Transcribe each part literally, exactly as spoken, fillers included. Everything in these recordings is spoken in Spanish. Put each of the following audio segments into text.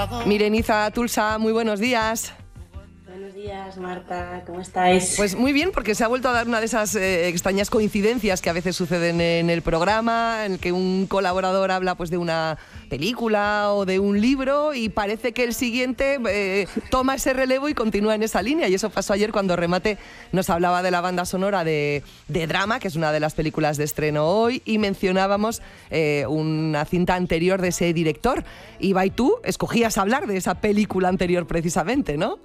Mireniza Tulsa, muy buenos días. Buenos días, Marta, ¿cómo estáis? Pues muy bien, porque se ha vuelto a dar una de esas eh, extrañas coincidencias que a veces suceden en el programa, en el que un colaborador habla pues de una película o de un libro y parece que el siguiente eh, toma ese relevo y continúa en esa línea. Y eso pasó ayer cuando Remate nos hablaba de la banda sonora de, de Drama, que es una de las películas de estreno hoy, y mencionábamos eh, una cinta anterior de ese director. Iba, y tú escogías hablar de esa película anterior precisamente, ¿no?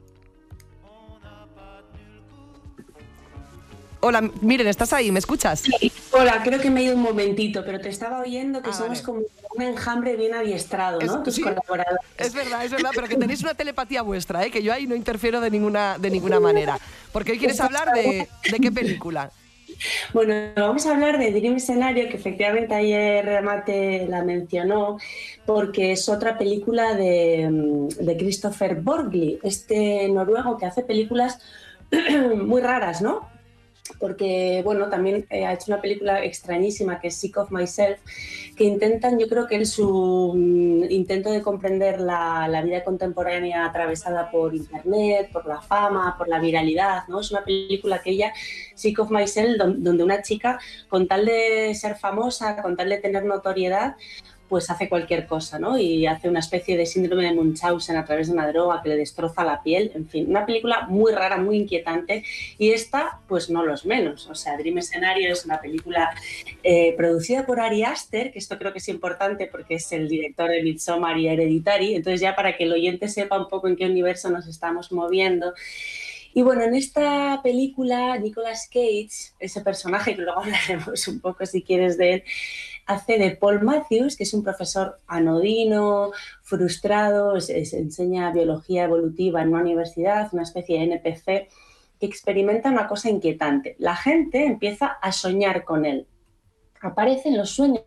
Hola, Miren, ¿estás ahí? ¿Me escuchas? Sí, hola, creo que me he ido un momentito, pero te estaba oyendo que ah, somos vale. como un enjambre bien adiestrado, ¿no? Es, Tus sí, colaboradores. es verdad, es verdad, pero que tenéis una telepatía vuestra, ¿eh? Que yo ahí no interfiero de ninguna, de ninguna manera. Porque hoy quieres hablar de, ¿de qué película? Bueno, vamos a hablar de Dream Scenario, que efectivamente ayer Remate la mencionó, porque es otra película de, de Christopher Borgli, este noruego que hace películas muy raras, ¿no? Porque, bueno, también eh, ha hecho una película extrañísima que es Sick of Myself, que intentan, yo creo que él su um, intento de comprender la, la vida contemporánea atravesada por internet, por la fama, por la viralidad, ¿no? Es una película que ella, Sick of Myself, don, donde una chica, con tal de ser famosa, con tal de tener notoriedad, pues hace cualquier cosa, ¿no? Y hace una especie de síndrome de Munchausen a través de una droga que le destroza la piel. En fin, una película muy rara, muy inquietante. Y esta, pues no los menos. O sea, Dream Scenario es una película eh, producida por Ari Aster, que esto creo que es importante porque es el director de Midsommar y Hereditary. Entonces, ya para que el oyente sepa un poco en qué universo nos estamos moviendo. Y bueno, en esta película, Nicolas Cage, ese personaje que luego hablaremos un poco si quieres de él, hace de Paul Matthews, que es un profesor anodino, frustrado, se, se enseña biología evolutiva en una universidad, una especie de N P C, que experimenta una cosa inquietante. La gente empieza a soñar con él. Aparecen los sueños.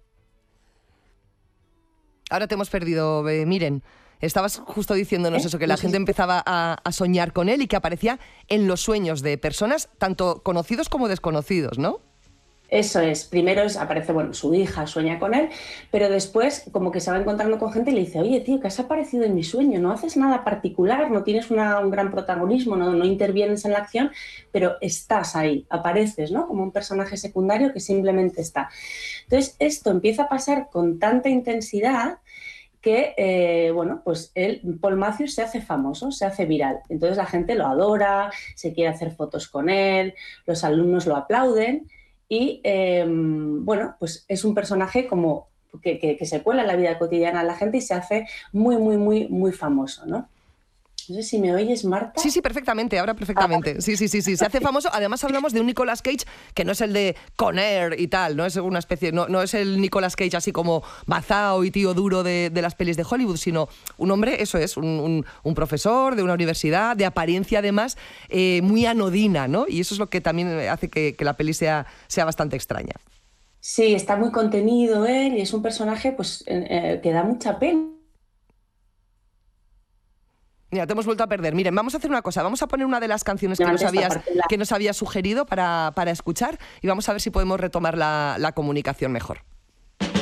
Ahora te hemos perdido, eh, Miren. Estabas justo diciéndonos ¿Eh? eso, que la gente empezaba a, a soñar con él y que aparecía en los sueños de personas, tanto conocidos como desconocidos, ¿no? Eso es, primero es, aparece, bueno, su hija sueña con él, pero después como que se va encontrando con gente y le dice, oye, tío, que has aparecido en mi sueño, no haces nada particular, no tienes una, un gran protagonismo, no, no intervienes en la acción, pero estás ahí, apareces, ¿no? Como un personaje secundario que simplemente está. Entonces, esto empieza a pasar con tanta intensidad que, eh, bueno, pues él, Paul Matthews se hace famoso, se hace viral. Entonces la gente lo adora, se quiere hacer fotos con él, los alumnos lo aplauden y, eh, bueno, pues es un personaje como que, que, que se cuela en la vida cotidiana de la gente y se hace muy, muy, muy, muy famoso, ¿no? No sé si me oyes, Marta. Sí, sí, perfectamente, ahora perfectamente. Sí, sí, sí, sí, se hace famoso. Además hablamos de un Nicolas Cage que no es el de Con Air y tal, no es una especie, no, no es el Nicolas Cage así como mazao y tío duro de, de las pelis de Hollywood, sino un hombre, eso es, un, un, un profesor de una universidad, de apariencia además eh, muy anodina, ¿no? Y eso es lo que también hace que, que la peli sea, sea bastante extraña. Sí, está muy contenido él y es un personaje pues eh, que da mucha pena. Mira, te hemos vuelto a perder. Miren, vamos a hacer una cosa. Vamos a poner una de las canciones que nos habías, que nos habías sugerido para, para escuchar y vamos a ver si podemos retomar la, la comunicación mejor.